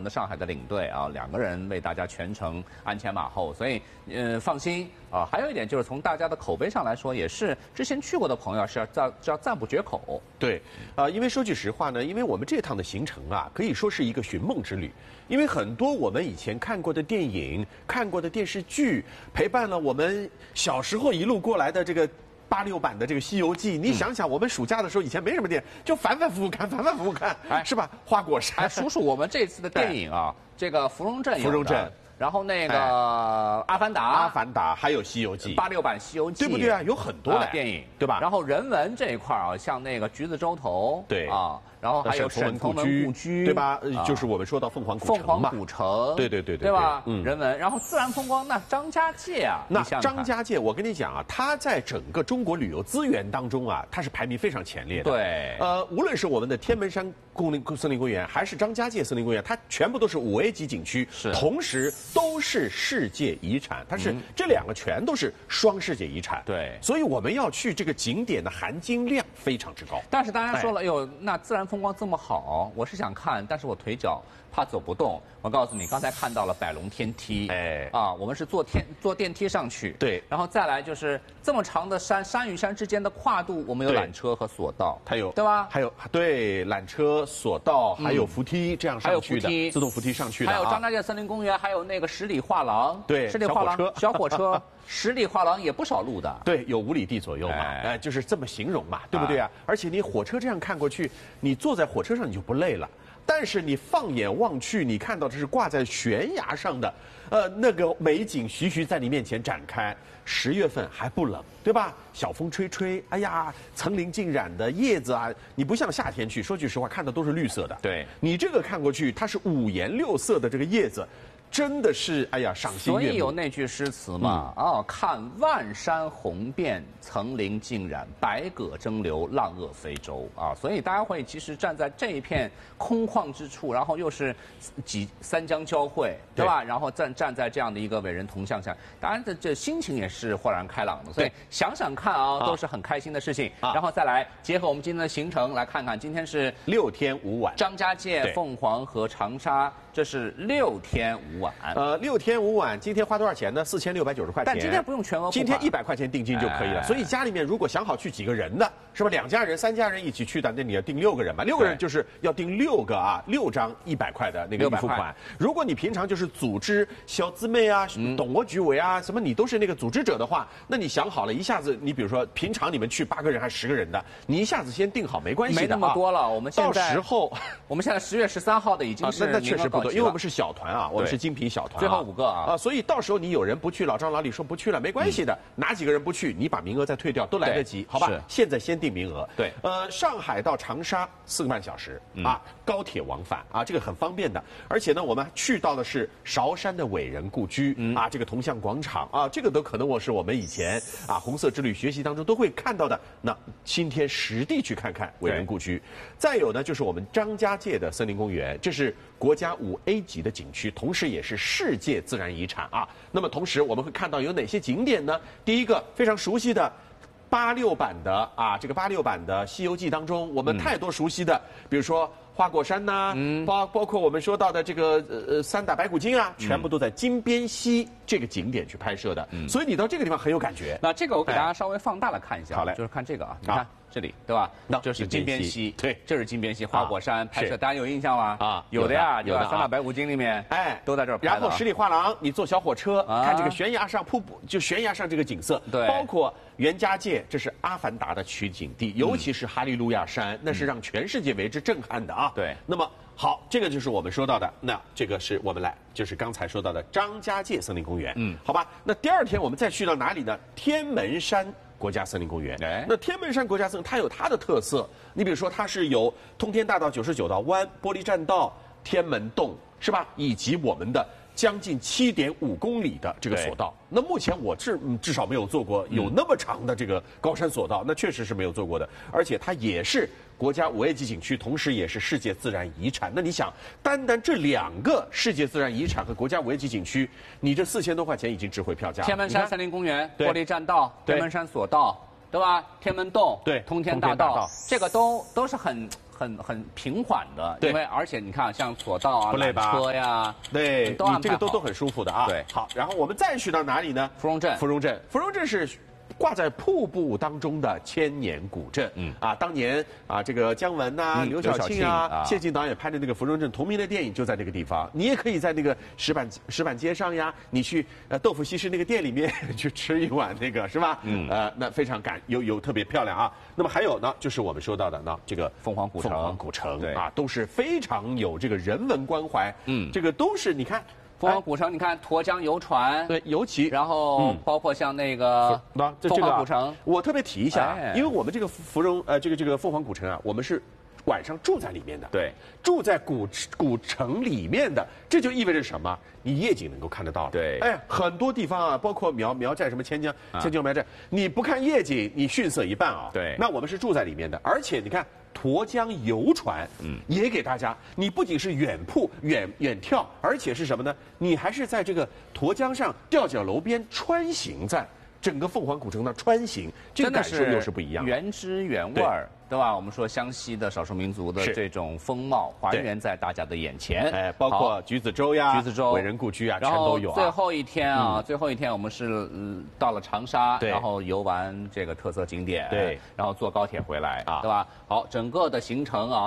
们的上海的领队啊，2个人为大家全程鞍前马后，所以放心啊。还有一点就是从大家的口碑上来说，也是之前去过的朋友是要赞不绝口。 对，因为说句实话呢，因为我们这趟的行程啊，可以说是一个寻梦之旅。因为很多我们以前看过的电影、看过的电视剧，陪伴了我们小时候一路过来的这个86版的这个《西游记》，你想想，我们暑假的时候以前没什么电，就反反复复看，是吧？花果山。 数数我们这次的电影啊，这个芙蓉镇，然后那个《阿凡达》， 还有《西游记》 86版《西游记》， 对不对啊？有很多的电影， 对吧？ 然后人文这一块啊，像那个橘子洲头， 对啊，然后还有沈从文故居， 对吧？就是我们说到凤凰古城，对吧？人文，然后自然风光，那张家界啊， 那张家界，我跟你讲啊，它在整个中国旅游资源当中啊，它是排名非常前列的。 对， 无论是我们的天门山森林公园，还是张家界森林公园，它全部都是5A 级景区，同时都是世界遗产，它是这2个全都是双世界遗产。 对， 所以我们要去这个景点的含金量非常之高。 但是大家说了，哟，那自然风光这么好，我是想看，但是我腿脚怕走不动。我告诉你，刚才看到了百龙天梯，我们是坐电梯上去， 对， 然后再来就是这么长的山与山之间的跨度，我们有缆车和索道， 还有对吧？ 还有对缆车、索道，还有扶梯这样上去的，自动扶梯上去的， 还有张家界森林公园，还有那个十里画廊， 对， 十里画廊小火车，10里画廊也不少路的， 对，有5里地左右嘛，就是这么形容嘛，对不对啊？而且你火车这样看过去，你坐在火车上你就不累了。但是你放眼望去，你看到的是挂在悬崖上的，那个美景徐徐在你面前展开。10月份还不冷，对吧？小风吹吹，哎呀，层林尽染的叶子啊，你不像夏天去，说句实话，看的都是绿色的。 对， 你这个看过去，它是5颜6色的这个叶子。真的是，哎呀，赏心悦目。 所以有那句诗词嘛，看万山红遍，层林尽染，百舸争流，浪遏飞舟啊！所以大家会其实站在这一片空旷之处，然后又是三江交汇，对吧？然后站在这样的一个伟人铜像下，当然这心情也是豁然开朗的。所以想想看啊，都是很开心的事情。然后再来结合我们今天的行程来看看，今天是 6天5晚， 张家界、凤凰和长沙。这是6天5晚 ，6天5晚，今天花多少钱呢？4690块钱。 但今天不用全额付款， 今天100块钱定金就可以了。所以家里面如果想好去几个人的，是吧？2家人、3家人一起去的，那你要订6个人吧？6个人就是要订6个6张100块的那个预付款。如果你平常就是组织小姊妹啊、董我举委啊什么，你都是那个组织者的话，那你想好了，一下子你比如说平常你们去8个人还是10个人的，你一下子先订好没关系的， 没那么多了。我们到时候， 我们现在10月13号的已经是那确实不多，因为我们是小团啊，我们是精品小团， 最后5个啊， 所以到时候你有人不去，老张老李说不去了，没关系的，哪几个人不去，你把名额再退掉，都来得及，好吧？现在先订名额。 对， 上海到长沙4个半小时啊，高铁往返啊，这个很方便的。而且呢，我们去到的是韶山的伟人故居啊，这个铜像广场啊，这个都可能是我们以前啊红色之旅学习当中都会看到的。那今天实地去看看伟人故居，再有呢就是我们张家界的森林公园，这是国家5A 级的景区，同时也是世界自然遗产啊。那么同时我们会看到有哪些景点呢？第一个非常熟悉的86版的啊，这个86版的《西游记》当中，我们太多熟悉的，比如说花果山呐，包括我们说到的这个3打白骨精啊，全部都在金边溪这个景点去拍摄的，所以你到这个地方很有感觉。 那这个我给大家稍微放大了看一下， 好嘞， 就是看这个啊，你看这里对吧？这是金边溪， 对， 这是金边溪花果山拍摄，大家有印象吗？啊，有的呀，有的。3打白骨精里面，都在这儿拍的。 然后10里画廊，你坐小火车看这个悬崖上瀑布，就悬崖上这个景色， 对， 包括袁家界，这是《阿凡达》的取景地，尤其是哈利路亚山，那是让全世界为之震撼的啊。 对， 那么好，这个就是我们说到的，那这个是我们就是刚才说到的张家界森林公园，好吧？那第2天我们再去到哪里呢？天门山国家森林公园。那天门山国家森林它有它的特色，你比如说它是有通天大道99道弯、玻璃栈道、天门洞，是吧？以及我们的将近7.5公里的这个索道。那目前我至少没有做过有那么长的这个高山索道，那确实是没有做过的。而且它也是国家5A级景区，同时也是世界自然遗产。那你想，单这2个世界自然遗产和国家5A级景区，你这4000多块钱已经值回票价了。 天门山森林公园、玻璃栈道、天门山索道，对吧？天门洞、 对， 通天大道，这个都是很很平缓的， 对， 因为而且你看像索道啊、 不累吧？ 缆车呀， 对， 都安排你这个都很舒服的啊。 对， 好，然后我们再去到哪里呢？ 芙蓉镇。 芙蓉镇是挂在瀑布当中的千年古镇。当年啊，这个姜文呐、刘晓庆啊、谢晋导演拍的那个芙蓉镇同名的电影就在那个地方。你也可以在那个石板街上呀，你去豆腐西施那个店里面去吃一碗那个是吧？那非常有特别漂亮啊。那么还有呢，就是我们说到的呢，这个凤凰古城对啊，都是非常有这个人文关怀。这个都是你看。 凤凰古城，你看沱江游船， 对，尤其然后包括像那个凤凰古城， 我特别提一下，因为我们这个这个凤凰古城啊，我们是晚上住在里面的， 对， 住在古城里面的，这就意味着什么？你夜景能够看得到， 对， 哎，很多地方啊，包括苗寨什么千江苗寨，你不看夜景，你逊色一半啊， 对， 那我们是住在里面的，而且你看。沱江游船，也给大家，你不仅是远眺，而且是什么呢？你还是在这个沱江上吊脚楼边穿行在。整个凤凰古城的穿行，这个感受又是不一样， 原汁原味儿，对吧？我们说湘西的少数民族的这种风貌还原在大家的眼前， 哎，包括橘子洲呀、伟人故居啊，全都有啊。 最后一天我们是到了长沙，然后游完这个特色景点， 对，然后坐高铁回来，对吧？好，整个的行程啊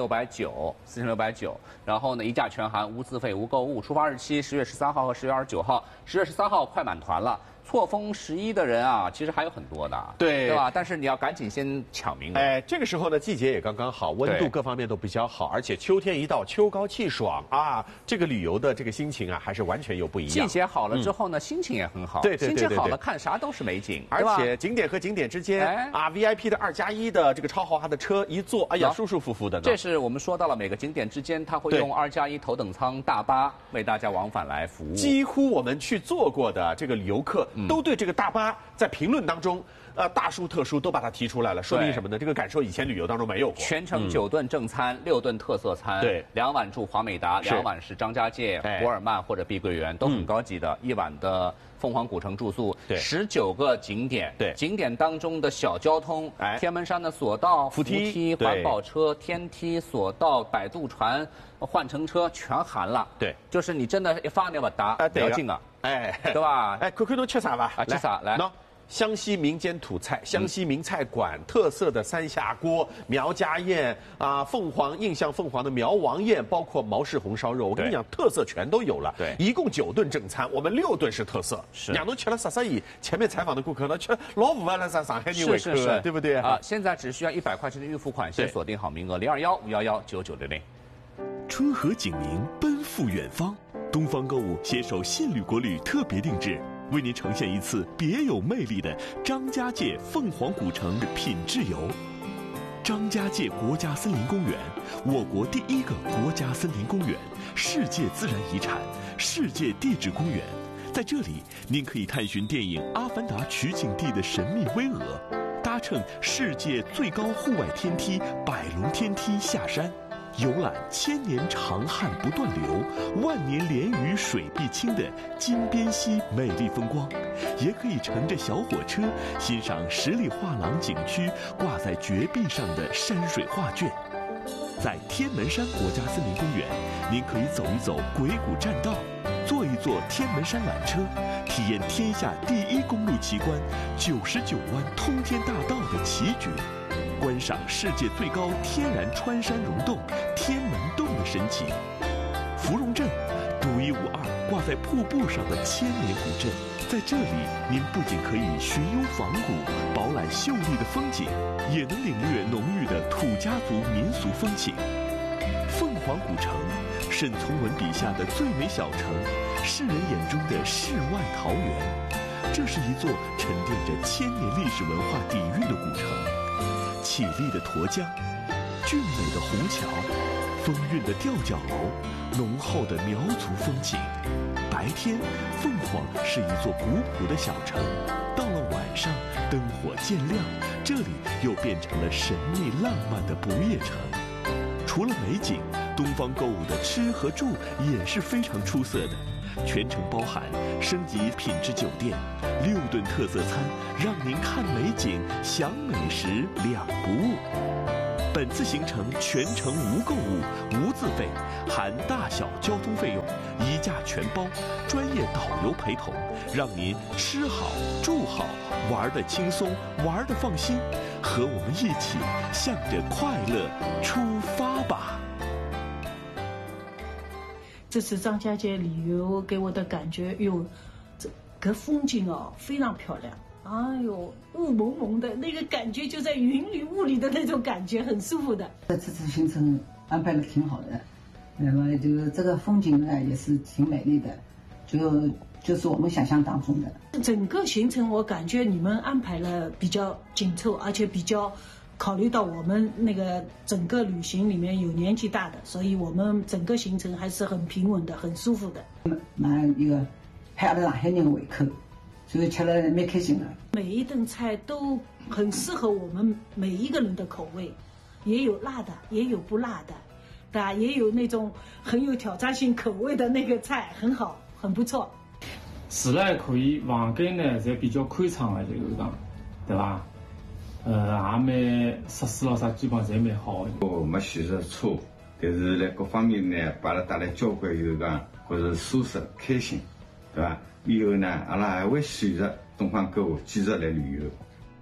，4690，然后呢一价全含，无自费无购物，出发日期10月13号和10月29号，10月13号快满团了。错峰11的人啊，其实还有很多的，对吧？但是你要赶紧先抢名额。 哎，这个时候呢，季节也刚刚好，温度各方面都比较好，而且秋天一到，秋高气爽啊，这个旅游的这个心情啊，还是完全又不一样。 季节好了之后呢，心情也很好。 对， 心情好了，看啥都是美景， 而且景点和景点之间啊 ，VIP 的2+1的这个超豪华的车一坐，哎呀，舒舒服服的呢。 这是我们说到了每个景点之间，它会用2+1头等舱大巴为大家往返来服务。 几乎我们去坐过的这个游客。都对这个大巴在评论当中，大书特书都把它提出来了，说明什么呢？这个感受以前旅游当中没有过。 全程9顿正餐，6顿特色餐， 对 ，2晚住华美达，2晚是张家界、博尔曼或者碧桂园，都很高级的，1晚的凤凰古城住宿，19个景点， 对， 景点当中的小交通，天门山的索道、扶梯、环保车、天梯、索道、摆渡船、换乘车全含了， 对， 就是你真的一放那么大，不要紧啊。 哎， 对吧？ 哎，看侬吃啥吧？ 吃啥来？ 湘西民间土菜，湘西名菜馆特色的三下锅、苗家宴啊，印象凤凰的苗王宴，包括毛氏红烧肉，我跟你讲，特色全都有了。 对， 一共9顿正餐，我们6顿是特色。 是， 让侬吃了14亿，前面采访的顾客呢，吃老5万了，上海人胃口，对不对啊？现在只需要100块钱的预付款，先锁定好名额，021-511-9960。 春和景明，奔赴远方。东方购物携手信旅国旅特别定制，为您呈现一次别有魅力的张家界凤凰古城品质游。张家界国家森林公园，我国第1个国家森林公园，世界自然遗产，世界地质公园。在这里，您可以探寻电影《阿凡达》取景地的神秘巍峨，搭乘世界最高户外天梯百龙天梯下山。游览千年长汉不断流、万年连雨水必清的金边溪美丽风光，也可以乘着小火车欣赏十里画廊景区挂在绝壁上的山水画卷。在天门山国家森林公园，您可以走一走鬼谷栈道，坐一坐天门山缆车，体验天下第1公路奇观99弯通天大道的奇绝。观赏世界最高天然穿山溶洞天门洞的神奇。芙蓉镇，独一无二挂在瀑布上的千年古镇，在这里您不仅可以寻幽访古，饱览秀丽的风景，也能领略浓郁的土家族民俗风情。凤凰古城，沈从文笔下的最美小城，世人眼中的世外桃源。这是一座沉淀着千年历史文化底蕴的古城。绮丽的沱江，俊美的虹桥，风韵的吊脚楼，浓厚的苗族风情。白天，凤凰是一座古朴的小城；到了晚上，灯火渐亮，这里又变成了神秘浪漫的不夜城。除了美景，东方购物的吃和住也是非常出色的。全程包含升级品质酒店，6顿特色餐，让您看美景、享美食两不误。 本次行程全程无购物、无自费，含大小交通费用，衣架全包，专业导游陪同，让您吃好、住好，玩得轻松，玩得放心。和我们一起向着快乐出发吧！ 这次张家界旅游给我的感觉，这风景哦非常漂亮。哎呦，雾蒙蒙的那个感觉，就在云里雾里的那种感觉，很舒服的。 这次行程安排的挺好的，那么就这个风景呢也是挺美丽的，就是我们想象当中的。 整个行程我感觉你们安排了比较紧凑，而且比较考虑到我们那个整个旅行里面有年纪大的，所以我们整个行程还是很平稳的，很舒服的。 蛮一个派阿拉上海人的胃口。所以吃了蛮开心的。 每一顿菜都很适合我们每一个人的口味，也有辣的，也有不辣的，对吧？也有那种很有挑战性口味的那个菜，很好，很不错。 住了还可以，房间呢侪比较宽敞的，就是讲，对吧？也蛮设施咯啥，基本上侪蛮好的。 没选择错，但是在各方面呢，把阿拉带来交关就是讲，或者舒适、开心，对吧？以后呢，阿拉还会选择东方购物继续来旅游。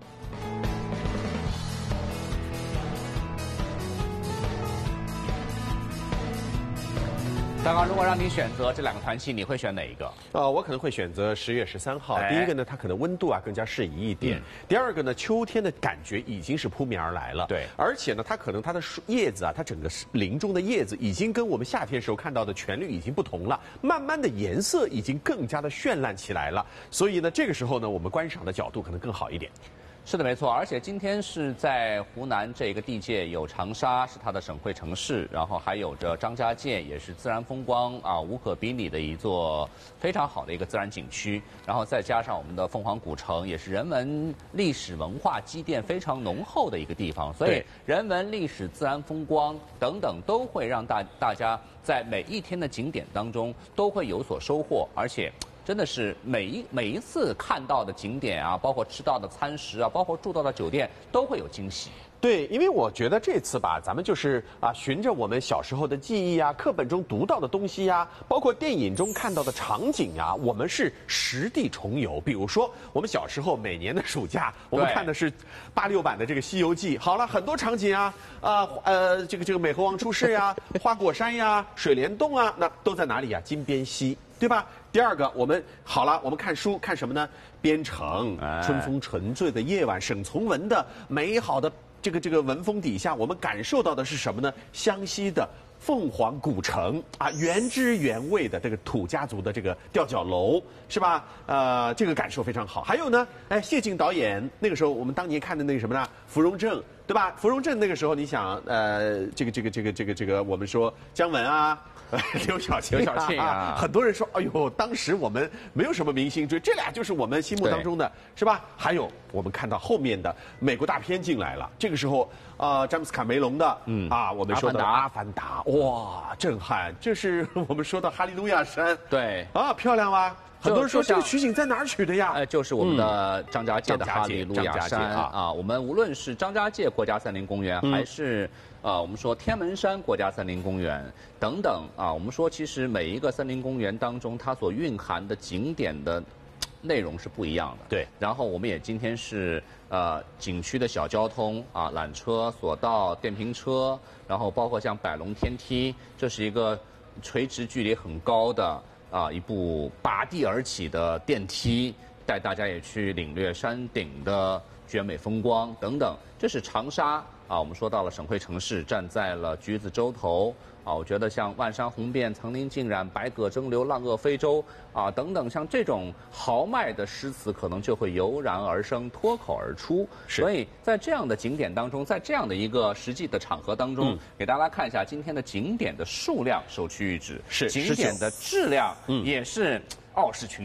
大刚，如果让你选择这两个团期，你会选哪一个？ 我可能会选择10月13号。第一个呢，它可能温度更加适宜一点。第二个呢，秋天的感觉已经是扑面而来了。 对， 而且呢，它可能它的叶子它整个林中的叶子已经跟我们夏天时候看到的全绿已经不同了，慢慢的颜色已经更加的绚烂起来了。所以呢，这个时候呢，我们观赏的角度可能更好一点。 是的，没错。而且今天是在湖南这个地界，有长沙是它的省会城市，然后还有着张家界，也是自然风光无可比拟的一座非常好的一个自然景区。然后再加上我们的凤凰古城，也是人文历史文化积淀非常浓厚的一个地方。所以人文、历史、自然风光等等都会让大家在每一天的景点当中都会有所收获，而且。真的是每一次看到的景点包括吃到的餐食包括住到的酒店，都会有惊喜。 对，因为我觉得这次吧，咱们就是循着我们小时候的记忆课本中读到的东西包括电影中看到的场景我们是实地重游。比如说，我们小时候每年的暑假，我们看的是86版的这个《西游记》。好了，很多场景这个美猴王出世花果山水帘洞那都在哪里金边溪，对吧？第二个，我们看书看什么呢？边城，春风沉醉的夜晚，沈从文的美好的这个文风底下，我们感受到的是什么呢？湘西的凤凰古城原汁原味的这个土家族的这个吊脚楼，是吧？这个感受非常好。还有呢，谢晋导演那个时候我们当年看的那个什么呢？芙蓉镇，对吧？芙蓉镇那个时候，你想这个我们说姜文刘晓庆很多人说，哎呦，当时我们没有什么明星追，这俩就是我们心目当中的，是吧？还有我们看到后面的美国大片进来了，这个时候詹姆斯卡梅隆的我们说的《阿凡达》，哇，震撼！这是我们说的哈利路亚山， 对漂亮吧？很多人说这个取景在哪儿取的呀？ 就是我们的张家界的哈利路亚山我们无论是张家界国家森林公园，还是我们说天门山国家森林公园等等我们说其实每一个森林公园当中，它所蕴含的景点的内容是不一样的。 对。 然后我们也今天是景区的小交通缆车、索道、电瓶车，然后包括像百龙天梯，这是一个垂直距离很高的。一部拔地而起的电梯，带大家也去领略山顶的绝美风光等等。这是长沙我们说到了省会城市，站在了橘子洲头我觉得像万山红遍、层林尽染、百舸争流、浪遏飞舟等等，像这种豪迈的诗词，可能就会油然而生，脱口而出。所以在这样的景点当中，在这样的一个实际的场合当中，给大家看一下今天的景点的数量首屈一指，景点的质量也是傲视群雄。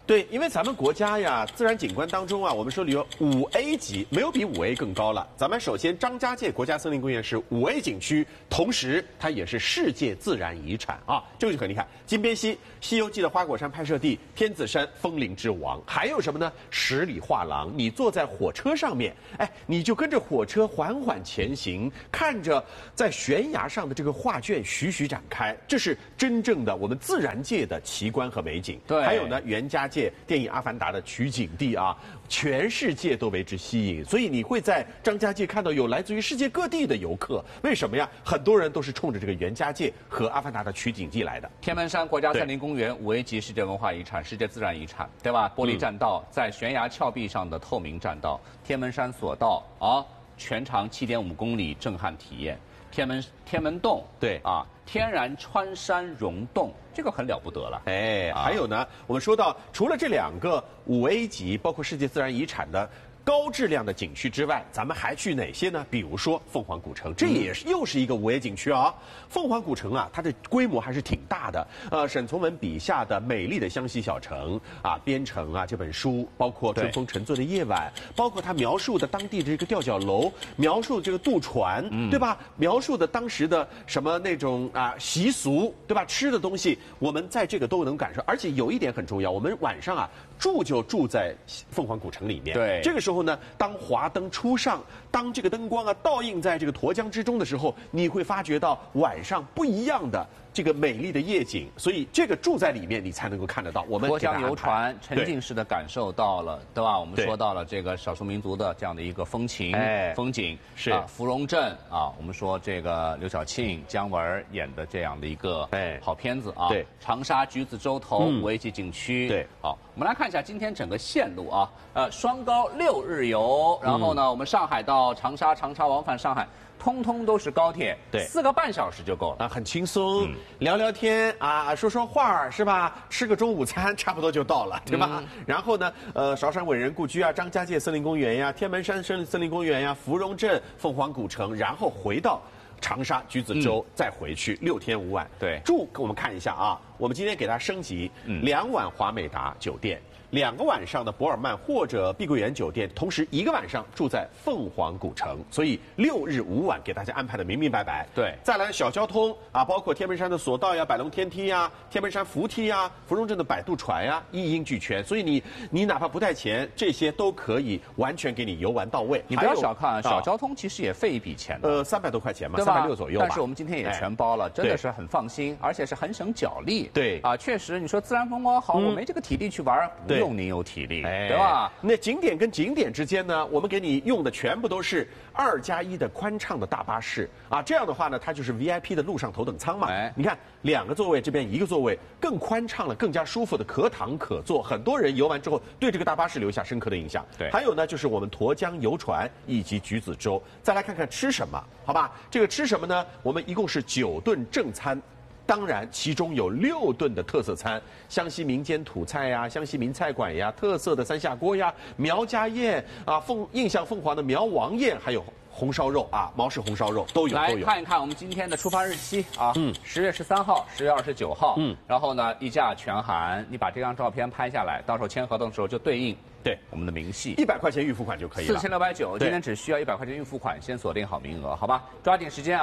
对，因为咱们国家呀，自然景观当中啊，我们说里有5A 级，没有比5A 更高了。咱们首先张家界国家森林公园是5A 景区，同时它也是世界自然遗产啊。这个就可你看，金边溪《西游记》的花果山拍摄地，天子山风林之王，还有什么呢？10里画廊，你坐在火车上面，哎，你就跟着火车缓缓前行，看着在悬崖上的这个画卷徐徐展开，这是真正的我们自然界的奇观和美景。 对， 还有呢，袁家界电影《阿凡达》的取景地啊，全世界都为之吸引，所以你会在张家界看到有来自于世界各地的游客。为什么呀？很多人都是冲着这个袁家界和阿凡达的取景地来的。 天门山国家森林公园5A 级世界文化遗产、世界自然遗产，对吧？玻璃栈道，在悬崖峭壁上的透明栈道，天门山索道啊，全长7.5公里，震撼体验。天门洞， 对啊，天然穿山溶洞，这个很了不得了。 哎，还有呢，我们说到除了这2个5A 级，包括世界自然遗产的高质量的景区之外，咱们还去哪些呢？比如说凤凰古城，这也是又是一个5A 景区啊。凤凰古城啊，它的规模还是挺大的。沈从文笔下的美丽的湘西小城啊，边城啊这本书，包括春风沉醉的夜晚，包括他描述的当地的这个吊脚楼，描述这个渡船，对吧？描述的当时的什么那种习俗，对吧？吃的东西，我们在这个都能感受。而且有一点很重要，我们晚上住在凤凰古城里面。 对， 这个时候呢，当华灯初上，当这个灯光倒映在这个沱江之中的时候，你会发觉到晚上不一样的这个美丽的夜景。所以这个住在里面，你才能够看得到。我们沱江游船沉浸式的感受到了，对吧？我们说到了这个少数民族的这样的一个风情、风景是芙蓉镇啊。我们说这个刘晓庆、姜文演的这样的一个好片子啊。 对， 长沙橘子洲头5A级景区。 对， 好，我们来看一下今天整个线路啊。双高6日游，然后呢，我们上海到长沙，长沙往返上海。通通都是高铁， 对 ，4个半小时就够了很轻松，聊聊天说说话是吧？吃个中午餐差不多就到了，对吧？然后呢，韶山伟人故居张家界森林公园呀，天门山森林公园呀，芙蓉镇、凤凰古城，然后回到长沙橘子洲，再回去6天5晚。 对， 住我们看一下啊，我们今天给它升级，2晚华美达酒店。2个晚上的博尔曼或者碧桂园酒店，同时1个晚上住在凤凰古城，所以6日5晚给大家安排的明明白白。 对， 再来小交通包括天门山的索道呀、百龙天梯呀、天门山扶梯呀、芙蓉镇的摆渡船呀，一应俱全。所以你哪怕不带钱，这些都可以完全给你游玩到位。 你不要小看小交通，其实也费一笔钱的 ，300多块钱嘛，360左右吧。 但是我们今天也全包了，真的是很放心，而且是很省脚力。 对确实，你说自然风光好，我没这个体力去玩，不用您有体力。对吧？ 那景点跟景点之间呢，我们给你用的全部都是2+1的宽敞的大巴士这样的话呢，它就是 VIP 的路上头等舱嘛。你看2个座位，这边1个座位，更宽敞了，更加舒服的，可躺可坐。很多人游完之后对这个大巴士留下深刻的印象。 对， 还有呢，就是我们沱江游船以及橘子洲。再来看看吃什么，好吧？这个吃什么呢？我们一共是9顿正餐。当然，其中有6顿的特色餐，湘西民间土菜呀，湘西名菜馆呀，特色的3下锅呀，苗家宴印象凤凰的苗王宴，还有红烧肉毛氏红烧肉都有。 来看一看我们今天的出发日期10月13号、10月29号，然后呢议价全含，你把这张照片拍下来，到时候签合同的时候就对应我们的明细 ，100块钱预付款就可以了。 4690，今天只需要100块钱预付款，先锁定好名额，好吧？抓紧时间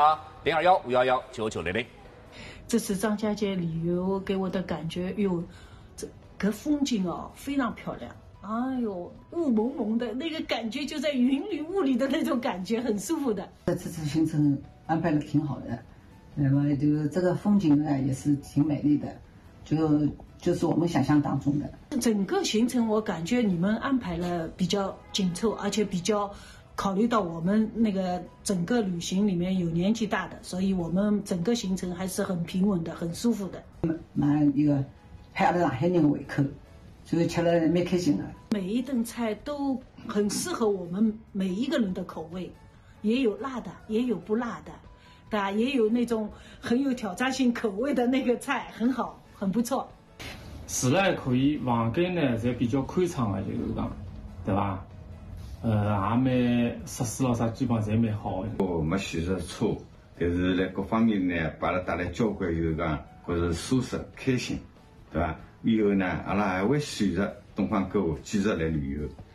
021-511-9900。 这次张家界旅游给我的感觉，这个风景非常漂亮。哎呦，雾蒙蒙的那个感觉，就在云里雾里的那种感觉，很舒服的。 这次行程安排的挺好的，那么就这个风景呢也是挺美丽的，就是我们想象当中的。 整个行程我感觉你们安排了比较紧凑，而且比较考虑到我们那个整个旅行里面有年纪大的，所以我们整个行程还是很平稳的，很舒服的。 一个派阿拉上海人的胃口，所以吃了蛮开心的。 每一顿菜都很适合我们每一个人的口味，也有辣的，也有不辣的，对吧？也有那种很有挑战性口味的那个菜，很好，很不错。 住了还可以，房间呢侪比较宽敞的，就是讲，对吧？也蛮设施咯啥，基本上侪蛮好的。 没选择错，但是辣各方面呢，把阿拉带来交关就是讲，觉着舒适开心，对吧？ 以后呢，阿拉还会选择东方购物继续来旅游。